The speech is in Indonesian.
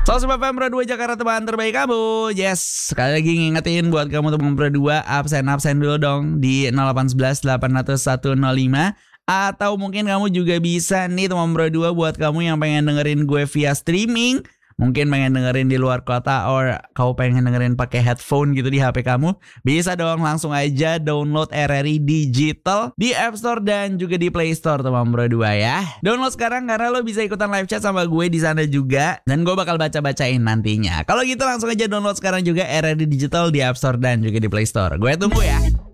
105 FM Pro 2 Jakarta, teman terbaik kamu. Yes, sekali lagi ngingetin buat kamu teman Pro 2, absen dulu dong di 0811 800 105. Atau mungkin kamu juga bisa nih teman Pro 2 buat kamu yang pengen dengerin gue via streaming. Mungkin pengen dengerin di luar kota, or kau pengen dengerin pakai headphone gitu di HP kamu, bisa dong langsung aja download RRI Digital di App Store dan juga di Play Store teman Bro 2 ya. Download sekarang karena lo bisa ikutan live chat sama gue di sana juga, dan gue bakal baca-bacain nantinya. Kalau gitu langsung aja download sekarang juga RRI Digital di App Store dan juga di Play Store. Gue tunggu ya.